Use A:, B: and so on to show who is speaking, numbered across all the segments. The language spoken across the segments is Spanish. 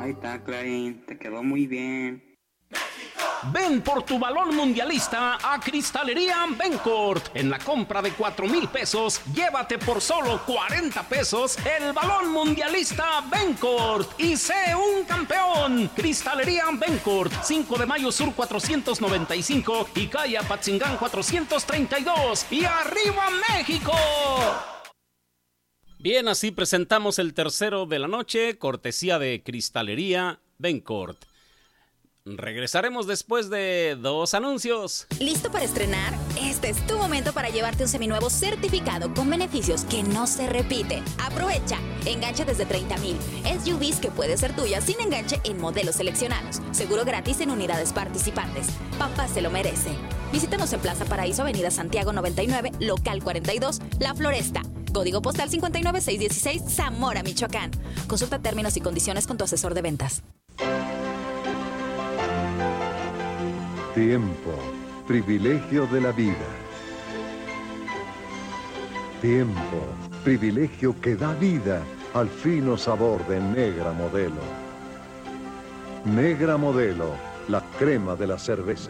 A: Ahí está, Clarín, te quedó muy bien.
B: Ven por tu balón mundialista a Cristalería Bencourt. En la compra de 4,000 pesos, llévate por solo 40 pesos el balón mundialista Bencourt y sé un campeón. Cristalería Bencourt, 5 de Mayo Sur 495 y calle Apatzingán 432. ¡Y arriba México! Bien, así presentamos el tercero de la noche, cortesía de Cristalería Bencourt. Regresaremos después de 2 anuncios.
C: ¿Listo para estrenar? Este es tu momento para llevarte un seminuevo certificado con beneficios que no se repiten. Aprovecha. Enganche desde 30,000. SUVs que puede ser tuya sin enganche en modelos seleccionados. Seguro gratis en unidades participantes. Papá se lo merece. Visítanos en Plaza Paraíso, Avenida Santiago 99, local 42, La Floresta. Código postal 59616, Zamora, Michoacán. Consulta términos y condiciones con tu asesor de ventas.
D: Tiempo, privilegio de la vida. Tiempo, privilegio que da vida al fino sabor de Negra Modelo. Negra Modelo, la crema de la cerveza.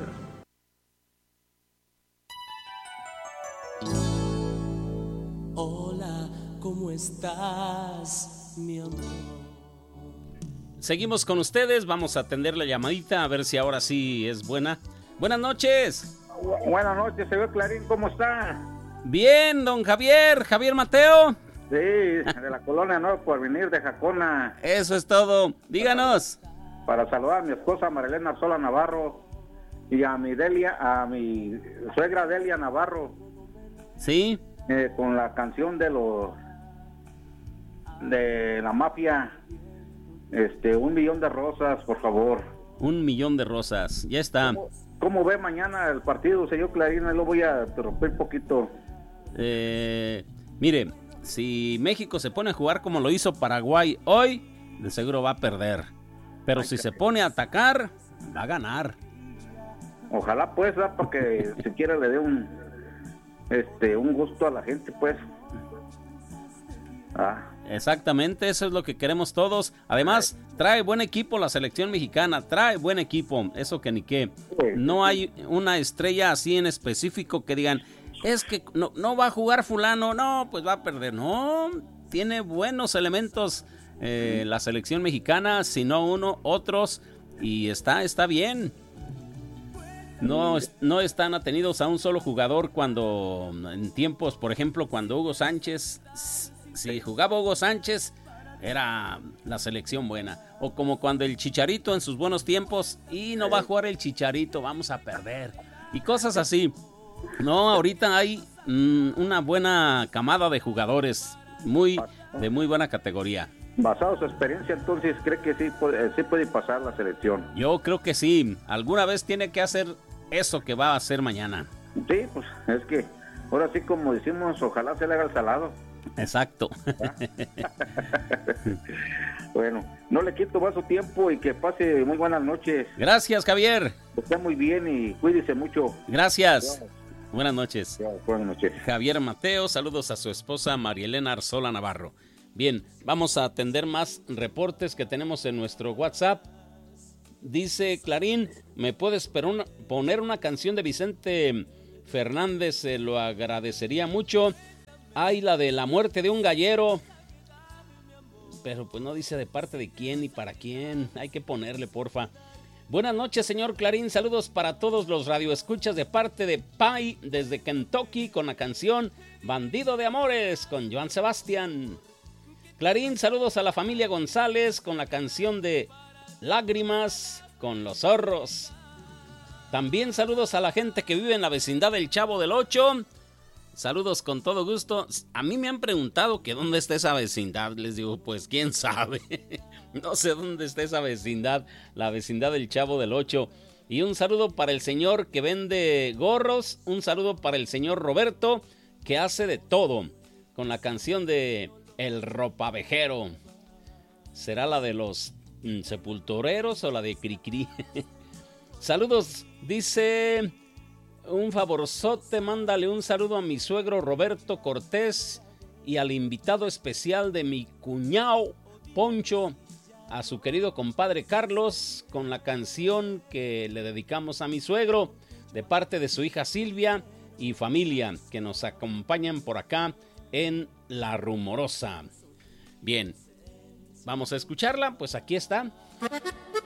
E: Hola, ¿cómo estás, mi amor?
B: Seguimos con ustedes, vamos a atender la llamadita a ver si ahora sí es buena. Buenas noches.
F: Buenas noches, señor Clarín, ¿cómo está?
B: Bien, don Javier Mateo.
F: Sí, de la colonia Nuevo Porvenir de Jacona.
B: Eso es todo, díganos.
F: Para saludar a mi esposa Marilena Arzola Navarro y a mi suegra Delia Navarro.
B: Sí.
F: Con la canción de la mafia, 1,000,000 de rosas, por favor.
B: 1,000,000 de rosas, ya está.
F: ¿Cómo ve mañana el partido, señor Clarín? Lo voy a interrumpir un poquito.
B: Mire, si México se pone a jugar como lo hizo Paraguay hoy, de seguro va a perder. Pero si se pone a atacar, va a ganar.
F: Ojalá pues, porque si quiere le dé un gusto a la gente, pues.
B: Exactamente, eso es lo que queremos todos. Además, trae buen equipo la selección mexicana, trae buen equipo, eso que ni qué. No hay una estrella así en específico que digan, es que no va a jugar fulano, no, pues va a perder. No, tiene buenos elementos la selección mexicana, si no uno, otros, y está bien. No están atenidos a un solo jugador cuando en tiempos, por ejemplo, cuando Hugo Sánchez... Si jugaba Hugo Sánchez, era la selección buena. O como cuando el Chicharito en sus buenos tiempos, y no va a jugar el Chicharito, vamos a perder. Y cosas así. No, ahorita hay una buena camada de jugadores de muy buena categoría.
F: Basado en su experiencia, entonces, ¿cree que sí puede pasar la selección?
B: Yo creo que sí. Alguna vez tiene que hacer eso que va a hacer mañana.
F: Sí, pues es que ahora sí, como decimos, ojalá se le haga el salado.
B: Exacto.
F: Bueno, no le quito más su tiempo y que pase muy buenas noches.
B: Gracias, Javier.
F: Que esté muy bien y cuídese mucho.
B: Gracias. Buenas noches.
F: Buenas noches.
B: Javier Mateo, saludos a su esposa Marielena Arzola Navarro. Bien, vamos a atender más reportes que tenemos en nuestro WhatsApp. Dice Clarín, ¿me puedes poner una canción de Vicente Fernández? Se lo agradecería mucho. Hay la de la muerte de un gallero, pero pues no dice de parte de quién ni para quién. Hay que ponerle, porfa. Buenas noches, señor Clarín. Saludos para todos los radioescuchas de parte de Pai desde Kentucky con la canción Bandido de Amores con Joan Sebastián. Clarín, saludos a la familia González con la canción de Lágrimas con los zorros. También saludos a la gente que vive en la vecindad del Chavo del Ocho. Saludos con todo gusto. A mí me han preguntado que dónde está esa vecindad. Les digo, pues quién sabe. No sé dónde está esa vecindad, la vecindad del Chavo del Ocho. Y un saludo para el señor que vende gorros. Un saludo para el señor Roberto, que hace de todo. Con la canción de El Ropavejero. ¿Será la de los sepultureros o la de Cricri? Saludos, dice... Un favorzote, mándale un saludo a mi suegro Roberto Cortés y al invitado especial de mi cuñado Poncho a su querido compadre Carlos con la canción que le dedicamos a mi suegro de parte de su hija Silvia y familia que nos acompañan por acá en La Rumorosa. Bien, vamos a escucharla, pues aquí está.